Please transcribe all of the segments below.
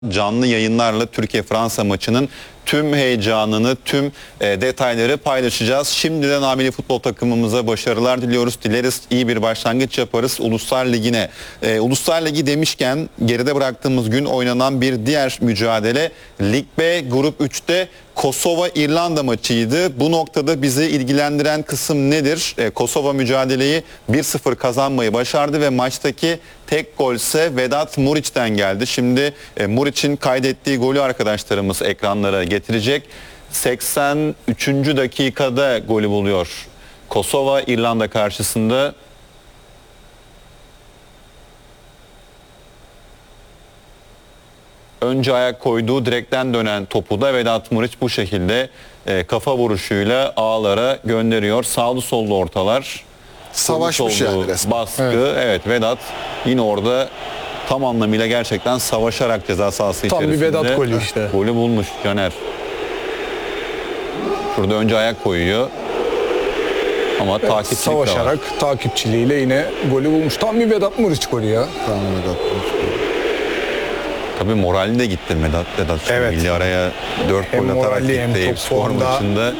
Canlı yayınlarla Türkiye-Fransa maçının tüm heyecanını, tüm detayları paylaşacağız. Şimdiden A Futbol takımımıza başarılar diliyoruz. Dileriz iyi bir başlangıç yaparız Uluslar Ligi'ne. Uluslar Ligi demişken geride bıraktığımız gün oynanan bir diğer mücadele Lig B Grup 3'te Kosova-İrlanda maçıydı. Bu noktada bizi ilgilendiren kısım nedir? Kosova mücadeleyi 1-0 kazanmayı başardı ve maçtaki tek gol ise Vedat Muriç'ten geldi. Şimdi Muriç'in kaydettiği golü arkadaşlarımız ekranlara getirecek. 83. dakikada golü buluyor. Kosova İrlanda karşısında. Önce ayak koyduğu direkten dönen topu da Vedat Muriç bu şekilde kafa vuruşuyla ağlara gönderiyor. Sağlı sollu ortalar. Savaşmış yani resmen. Baskı. Evet, Vedat yine orada tam anlamıyla gerçekten savaşarak ceza sahası içerisinde. Tam bir Vedat golü işte. Golü bulmuş Caner. Şurada önce ayak koyuyor. Ama evet, takipçilik savaşarak takipçiliğiyle yine golü bulmuş. Tam bir Vedat Muriç golü ya. Tam Vedat Muriç golü. Tabii moralli de gitti Vedat. Evet. Milli araya 4 gol atarak gitti Eyüp Spor maçında.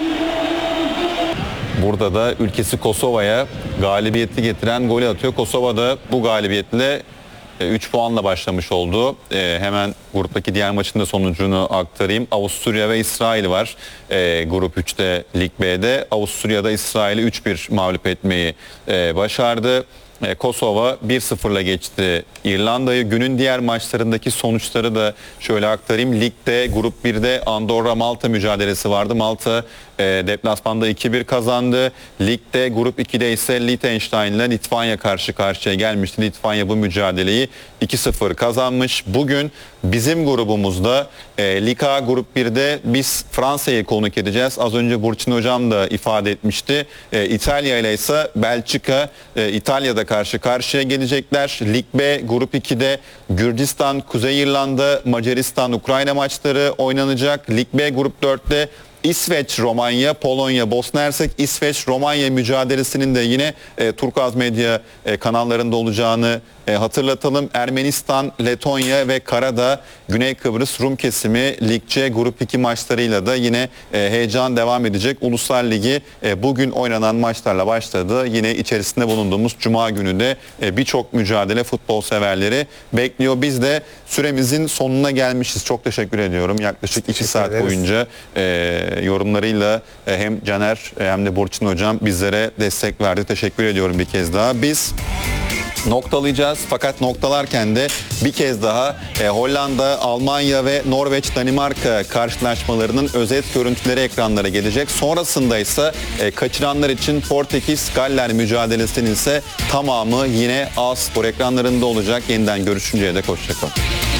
Burada da ülkesi Kosova'ya galibiyeti getiren golü atıyor. Kosova da bu galibiyetle 3 puanla başlamış oldu. Hemen gruptaki diğer maçın da sonucunu aktarayım. Avusturya ve İsrail var. Grup 3'te Lig B'de. Avusturya'da İsrail'i 3-1 mağlup etmeyi başardı. Kosova 1-0'la geçti İrlanda'yı. Günün diğer maçlarındaki sonuçları da şöyle aktarayım. Lig'de Grup 1'de Andorra-Malta mücadelesi vardı. Malta deplasmanda 2-1 kazandı. Lig'de Grup 2'de ise Liechtenstein ile Litvanya karşı karşıya gelmişti. Litvanya bu mücadeleyi 2-0 kazanmış. Bugün bizim grubumuzda Lig A Grup 1'de biz Fransa'yı konuk edeceğiz. Az önce Burçin Hocam da ifade etmişti. İtalya ile ise Belçika, İtalya'da karşı karşıya gelecekler. Lig B Grup 2'de Gürcistan, Kuzey İrlanda, Macaristan, Ukrayna maçları oynanacak. Lig B Grup 4'te İsveç, Romanya, Polonya, Bosna Hersek, İsveç, Romanya mücadelesinin de yine Turkuaz Medya kanallarında olacağını hatırlatalım. Ermenistan, Letonya ve Karadağ, Güney Kıbrıs Rum kesimi Lig C Grup 2 maçlarıyla da yine heyecan devam edecek. Uluslar Ligi bugün oynanan maçlarla başladı. Yine içerisinde bulunduğumuz Cuma günü de birçok mücadele futbol severleri bekliyor. Biz de süremizin sonuna gelmişiz. Çok teşekkür ediyorum. Yaklaşık 2 saat boyunca yorumlarıyla hem Caner hem de Burçin Hocam bizlere destek verdi. Teşekkür ediyorum bir kez daha. Biz noktalayacağız fakat noktalarken de bir kez daha Hollanda, Almanya ve Norveç, Danimarka karşılaşmalarının özet görüntüleri ekranlara gelecek. Sonrasında ise kaçıranlar için Portekiz, Galler mücadelesinin ise tamamı yine A-Spor ekranlarında olacak. Yeniden görüşünceye dek hoşçakalın.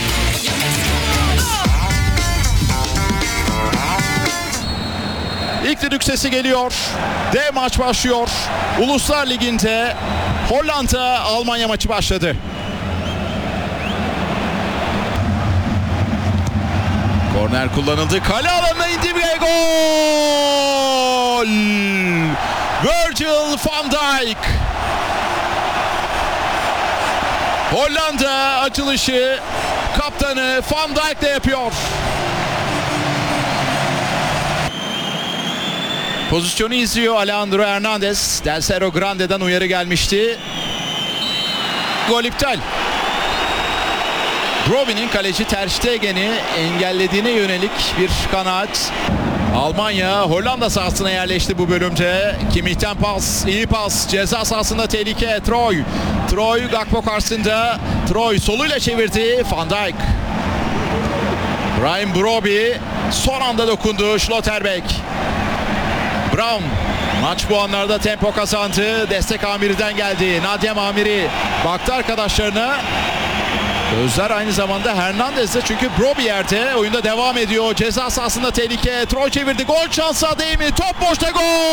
İlk düdük sesi geliyor. Dev maç başlıyor. Uluslar Ligi'nde Hollanda-Almanya maçı başladı. Korner kullanıldı. Kale alanına indi ve gol! Virgil van Dijk. Hollanda açılışı kaptanı Van Dijk de yapıyor. Pozisyonu izliyor Alejandro Hernandez. Del Cerro Grande'den uyarı gelmişti. Gol iptal. Broby'nin kaleci Ter Stegen'i engellediğine yönelik bir kanaat. Almanya Hollanda sahasına yerleşti bu bölümde. Kimmich'ten pas, iyi pas. Ceza sahasında tehlike. Troy Gakpo karşısında. Troy soluyla çevirdi. Van Dijk. Brian Broby son anda dokundu. Schlotterbeck. Brown maç bu anlarda tempo kazandı. Destek Amiri'den geldi. Nadia Amiri baktı arkadaşlarına. Gözler aynı zamanda Hernandez'de çünkü Broby yerde. Oyunda devam ediyor. Ceza sahasında tehlike. Troy çevirdi. Gol şansı değil mi? Top boşta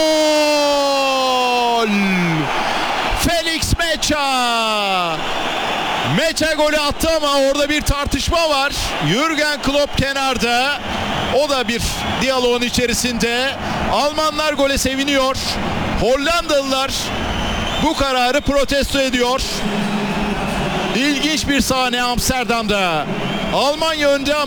gol! Felix Mecha. Mecha golü attı ama orada bir tartışma var. Jürgen Klopp kenarda. O da bir diyaloğun içerisinde. Almanlar gole seviniyor. Hollandalılar bu kararı protesto ediyor. İlginç bir sahne Amsterdam'da. Almanya önde